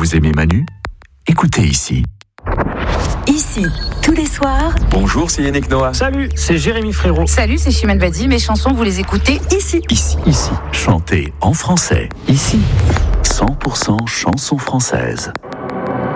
Vous aimez Manu? Écoutez ici. Ici, tous les soirs. Bonjour, c'est Yannick Noah. Salut, c'est Jérémy Frérot. Salut, c'est Chimène Badi. Mes chansons, vous les écoutez ici. Ici. Chantez en français. Ici. 100% chansons françaises.